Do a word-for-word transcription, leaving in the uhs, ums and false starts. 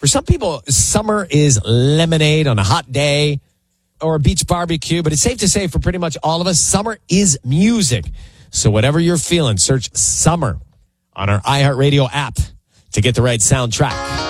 For some people, summer is lemonade on a hot day or a beach barbecue, but it's safe to say for pretty much all of us, summer is music. So whatever you're feeling, search summer on our iHeartRadio app to get the right soundtrack.